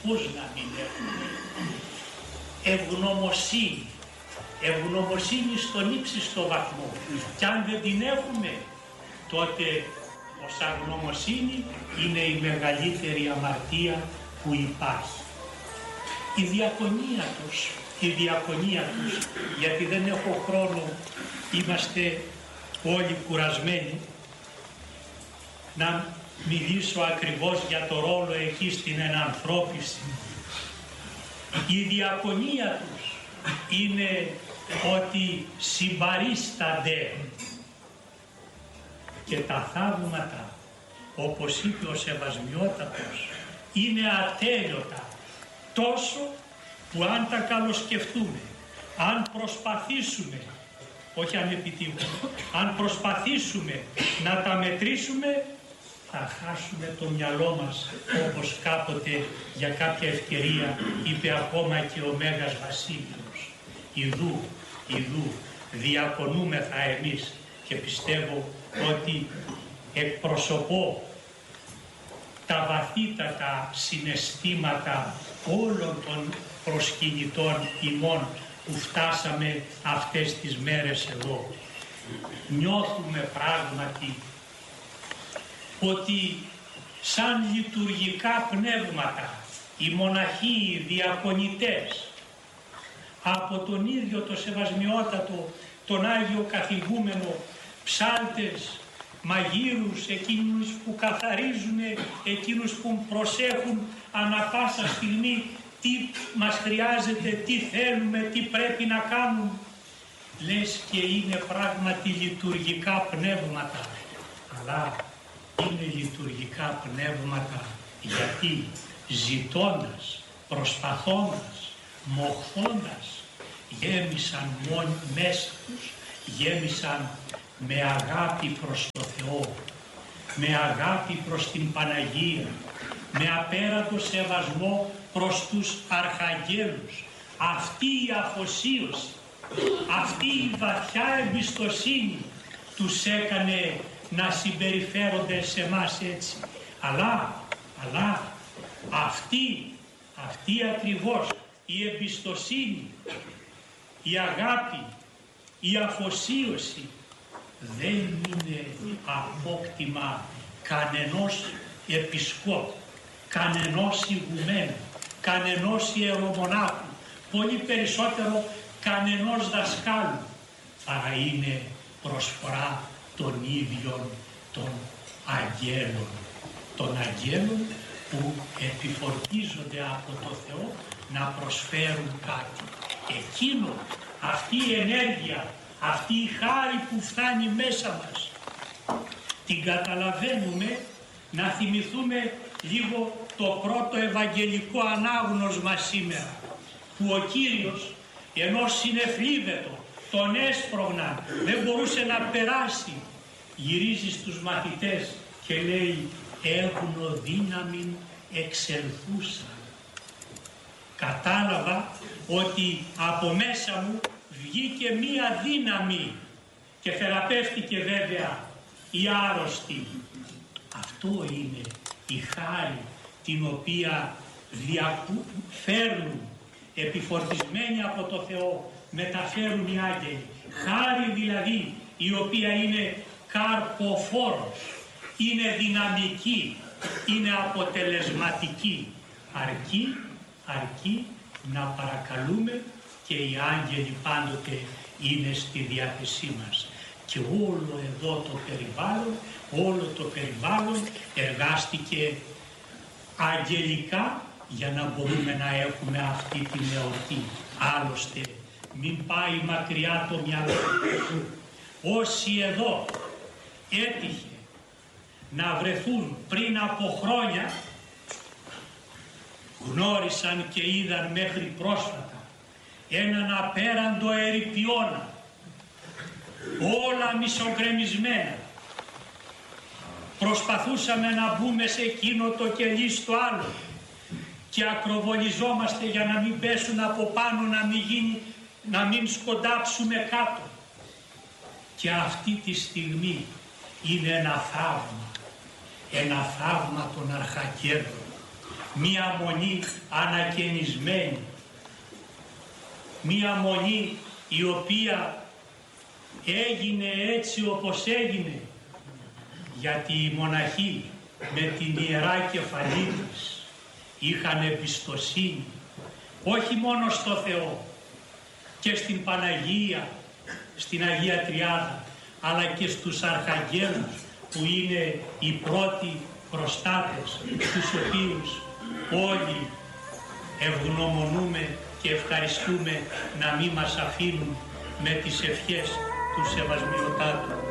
Πώς να μην έχουμε ευγνωμοσύνη, ευγνωμοσύνη στον ύψιστο βαθμό, και αν δεν την έχουμε, τότε ως αγνωμοσύνη είναι η μεγαλύτερη αμαρτία που υπάρχει. Η διακονία τους, γιατί δεν έχω χρόνο, είμαστε όλοι κουρασμένοι, να μιλήσω ακριβώς για το ρόλο εκεί στην ενανθρώπιση. Η διακονία τους είναι ότι συμπαρίστανται, και τα θαύματα, όπως είπε ο Σεβασμιότατος, είναι ατέλειωτα, τόσο που αν τα καλοσκεφτούμε, αν προσπαθήσουμε, όχι αν επιτύχουμε, αν προσπαθήσουμε να τα μετρήσουμε, θα χάσουμε το μυαλό μας, όπως κάποτε για κάποια ευκαιρία είπε ακόμα και ο Μέγας Βασίλειος. Ιδού διακονούμεθα εμείς, και πιστεύω ότι εκπροσωπώ τα βαθύτατα συναισθήματα όλων των προσκυνητών ημών που φτάσαμε αυτές τις μέρες εδώ. Νιώθουμε πράγματι ότι σαν λειτουργικά πνεύματα, οι μοναχοί, οι διακονητές, από τον ίδιο το Σεβασμιότατο, τον Άγιο Καθηγούμενο, ψάλτες, μαγείρους, εκείνους που καθαρίζουν, εκείνους που προσέχουν ανα πάσα στιγμή τι μας χρειάζεται, τι θέλουμε, τι πρέπει να κάνουν. Λες και είναι πράγματι λειτουργικά πνεύματα, αλλά είναι λειτουργικά πνεύματα γιατί ζητώντας, προσπαθώντας, μοχθώντας, γέμισαν μέσα τους, γέμισαν με αγάπη προς το Θεό, με αγάπη προς την Παναγία, με απέραντο σεβασμό προς τους αρχαγγέλους. Αυτή η αφοσίωση, αυτή η βαθιά εμπιστοσύνη τους έκανε να συμπεριφέρονται σε εμάς έτσι. Αλλά αυτή ακριβώς η εμπιστοσύνη, η αγάπη, η αφοσίωση δεν είναι απόκτημα κανενός επισκόπου, κανενός ηγουμένου, κανενός ιερομονάχου, πολύ περισσότερο κανενός δασκάλου, παρά είναι προσφορά των ίδιων των αγγέλων που επιφορτίζονται από το Θεό να προσφέρουν κάτι. Εκείνο, αυτή η ενέργεια, αυτή η χάρη που φτάνει μέσα μας, την καταλαβαίνουμε. Να θυμηθούμε λίγο το πρώτο ευαγγελικό ανάγνωσμα σήμερα, που ο Κύριος, ενώ συνεφλίβετο, τον έσπρωγναν, δεν μπορούσε να περάσει, γυρίζει στους μαθητές και λέει «Έχουν δύναμην εξελθούσαν». Κατάλαβα ότι από μέσα μου βγήκε μία δύναμη και θεραπεύτηκε βέβαια η άρρωστη. Αυτό είναι η χάρη την οποία φέρνουν, επιφορτισμένοι από το Θεό, μεταφέρουν οι άγγελοι. Χάρη δηλαδή η οποία είναι καρποφόρος, είναι δυναμική, είναι αποτελεσματική. Αρκεί να παρακαλούμε και οι άγγελοι πάντοτε είναι στη διάθεσή μας. Και όλο εδώ το περιβάλλον εργάστηκε αγγελικά για να μπορούμε να έχουμε αυτή την εορτή. Άλλωστε μην πάει μακριά το μυαλό. Όσοι εδώ έτυχε να βρεθούν πριν από χρόνια, γνώρισαν και είδαν μέχρι πρόσφατα έναν απέραντο ερειπιώνα, όλα μισογκρεμισμένα. Προσπαθούσαμε να μπούμε σε εκείνο το κελί στο άλλο και ακροβολιζόμαστε για να μην πέσουν από πάνω, να μην σκοντάψουμε κάτω. Και αυτή τη στιγμή είναι ένα θαύμα των αρχαγγέλων. μία μονή ανακαινισμένη, μία μονή η οποία έγινε έτσι όπως έγινε, γιατί οι μοναχοί με την Ιερά Κεφαλή της είχαν εμπιστοσύνη όχι μόνο στο Θεό και στην Παναγία, στην Αγία Τριάδα, αλλά και στους Αρχαγγέλους που είναι οι πρώτοι προστάτες, τους οποίους όλοι ευγνωμονούμε και ευχαριστούμε να μην μας αφήνουν με τις ευχές του Σεβασμιωτάτου.